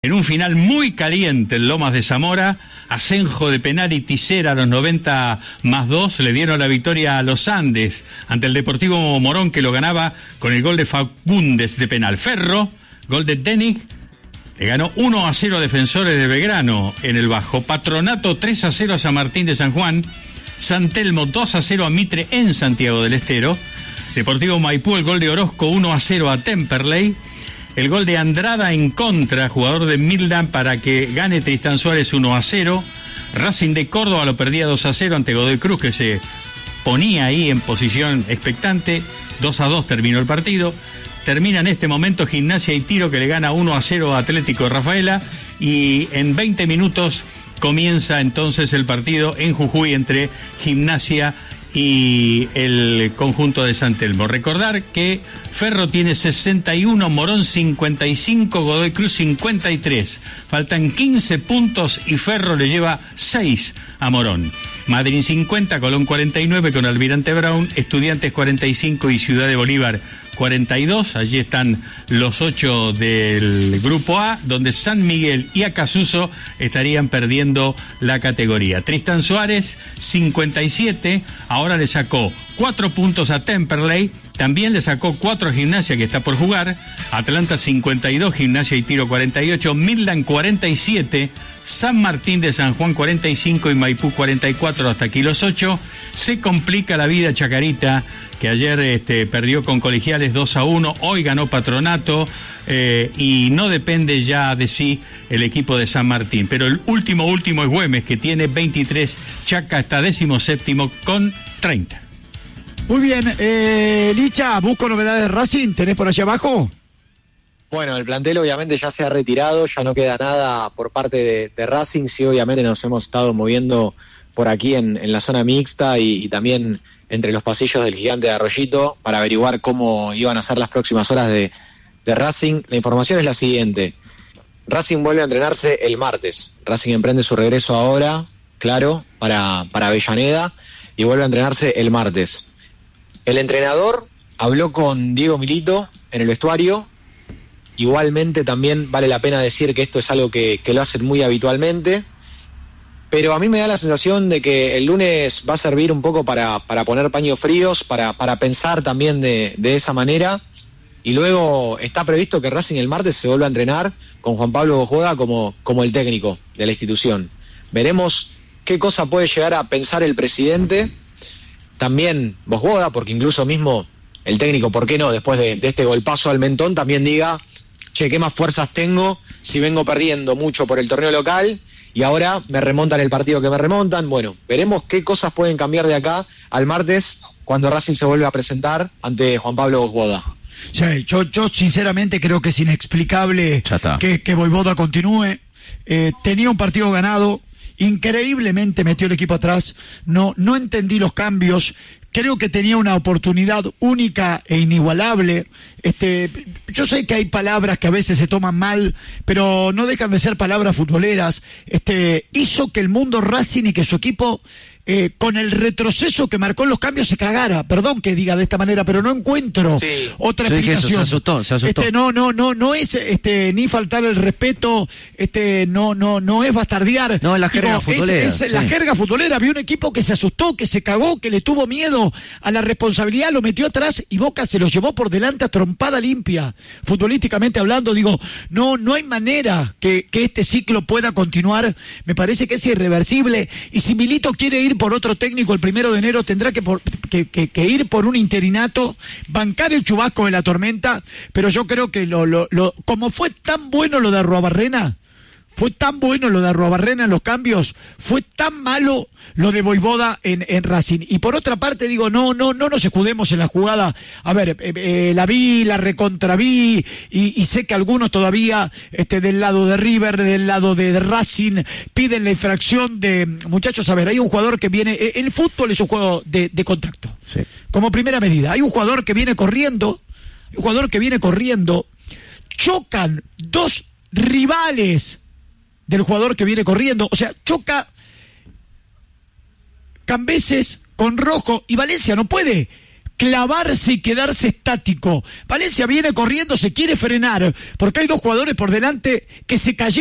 En un final muy caliente en Lomas de Zamora, Asenjo de penal y Tisera a los 90+2 le dieron la victoria a los Andes ante el Deportivo Morón, que lo ganaba con el gol de Fagundes de penal. Ferro, gol de Denig, le ganó 1-0 a Defensores de Belgrano en el Bajo. Patronato 3-0 a San Martín de San Juan. San Telmo 2-0 a Mitre en Santiago del Estero. Deportivo Maipú, el gol de Orozco 1-0 a Temperley. El gol de Andrada en contra, jugador de Midland, para que gane Tristán Suárez 1-0. Racing de Córdoba lo perdía 2-0 ante Godoy Cruz, que se ponía ahí en posición expectante. 2-2 terminó el partido. Termina en este momento Gimnasia y Tiro, que le gana 1-0 a Atlético de Rafaela. Y en 20 minutos comienza entonces el partido en Jujuy entre Gimnasia y el conjunto de San Telmo. Recordar que Ferro tiene 61, Morón 55, Godoy Cruz 53. Faltan 15 puntos y Ferro le lleva 6 a Morón. Madrid 50, Colón 49 con Almirante Brown, Estudiantes 45 y Ciudad de Bolívar 42. Allí están los 8 del Grupo A, donde San Miguel y Acasuso estarían perdiendo la categoría. Tristán Suárez 57, ahora le sacó 4 puntos a Temperley, también le sacó 4 a Gimnasia, que está por jugar. Atlanta 52, Gimnasia y Tiro 48, Midland 47, San Martín de San Juan 45 y Maipú 44. Hasta aquí los 8. Se complica la vida Chacarita, que ayer perdió con Colegiales 2-1, hoy ganó Patronato, y no depende ya de sí el equipo de San Martín. Pero el último es Güemes, que tiene 23, Chaca está 17º con 30. Muy bien, Licha, busco novedades de Racing, ¿tenés por allá abajo? Bueno, el plantel obviamente ya se ha retirado, ya no queda nada por parte de Racing. Sí, obviamente nos hemos estado moviendo por aquí en la zona mixta y también entre los pasillos del Gigante de Arroyito para averiguar cómo iban a ser las próximas horas de Racing. La información es la siguiente: Racing vuelve a entrenarse el martes. Racing emprende su regreso ahora, claro, para Avellaneda, y vuelve a entrenarse el martes. El entrenador habló con Diego Milito en el vestuario. Igualmente también vale la pena decir que esto es algo que lo hacen muy habitualmente, pero a mí me da la sensación de que el lunes va a servir un poco para poner paños fríos, para pensar también de esa manera, y luego está previsto que Racing el martes se vuelva a entrenar con Juan Pablo Bosjuega como el técnico de la institución. Veremos qué cosa puede llegar a pensar el presidente, también Bosjuega, porque incluso mismo el técnico, ¿por qué no? Después de este golpazo al mentón, también diga: che, ¿qué más fuerzas tengo si vengo perdiendo mucho por el torneo local y ahora me remontan el partido que me remontan? Bueno, veremos qué cosas pueden cambiar de acá al martes, cuando Racing se vuelve a presentar ante Juan Pablo Bosjuega. Sí, yo sinceramente creo que es inexplicable que Voivoda continúe. Tenía un partido ganado, increíblemente metió el equipo atrás, no entendí los cambios. Creo que tenía una oportunidad única e inigualable. Yo sé que hay palabras que a veces se toman mal, pero no dejan de ser palabras futboleras. Hizo que el mundo Racing y que su equipo, con el retroceso que marcó en los cambios, se cagara. Perdón que diga de esta manera, pero no encuentro otra explicación. Se asustó. No es ni faltar el respeto, no es bastardear. No, es la jerga futbolera. Es la jerga futbolera. Había un equipo que se asustó, que se cagó, que le tuvo miedo a la responsabilidad, lo metió atrás y Boca se lo llevó por delante a trompada limpia. Futbolísticamente hablando, no hay manera que este ciclo pueda continuar. Me parece que es irreversible, y si Milito quiere ir por otro técnico el 1 de enero, tendrá que ir por un interinato, bancar el chubasco de la tormenta. Pero yo creo que como fue tan bueno lo de Arruabarrena, en los cambios, fue tan malo lo de Voivoda en Racing. Y por otra parte no nos escudemos en la jugada. A ver, la vi, la recontraví, y sé que algunos todavía del lado de River, del lado de Racing, piden la infracción de... Muchachos, a ver, hay un jugador que viene... El fútbol es un juego de contacto. Sí. Como primera medida. Hay un jugador que viene corriendo, chocan dos rivales del jugador que viene corriendo, o sea, choca Cambeses con Rojo, y Valencia no puede clavarse y quedarse estático. Valencia viene corriendo, se quiere frenar, porque hay dos jugadores por delante que se cayeron